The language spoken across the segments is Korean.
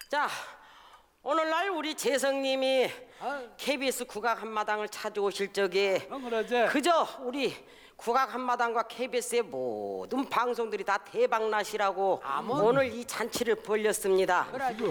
자, 오늘날 우리 재성님이 KBS 국악 한마당을 찾아오실 적에 그러지. 그저 우리 국악 한마당과 KBS의 모든 방송들이 다 대박나시라고 오늘 이 잔치를 벌렸습니다.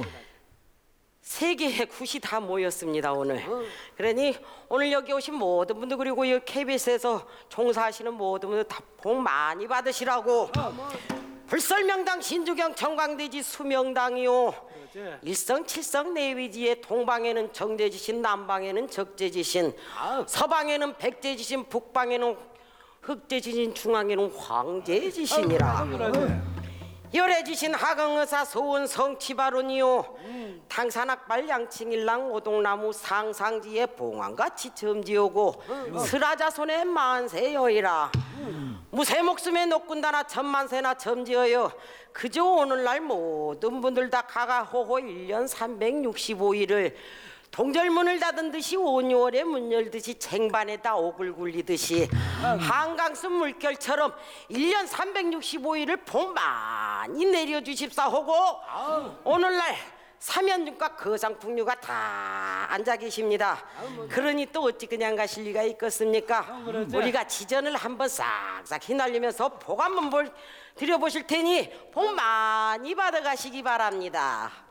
세계의 굿이 다 모였습니다 오늘. 그러니 오늘 여기 오신 모든 분들 그리고 이 KBS에서 종사하시는 모든 분들 다 복 많이 받으시라고. 불설명당 신주경 정광대지 수명당이요, 일성 칠성 내위지에 동방에는 정제지신, 남방에는 적제지신, 서방에는 백제지신, 북방에는 흑제지신, 중앙에는 황제지신이라. 열애지신 하강의사 소원 성치바론이요, 당산악발 양칭일랑 오동나무 상상지에 봉황같이 점지오고 스라자손의 만세여이라. 무쇠 목숨에 녹군다나 천만세나 점지어요. 그저 오늘날 모든 분들 다 가가호호 1년 365일을 동절문을 닫은 듯이 온유월에 문 열듯이 쟁반에다 옥을 굴리듯이 한강수 물결처럼 1년 365일을 복 많이 내려주십사하고 오늘날 삼연중과 거상풍류가 다 앉아 계십니다. 그러니 또 어찌 그냥 가실 리가 있겠습니까? 우리가 지전을 한번 싹싹 휘날리면서 복 한번 드려보실 테니 복 많이 받아가시기 바랍니다.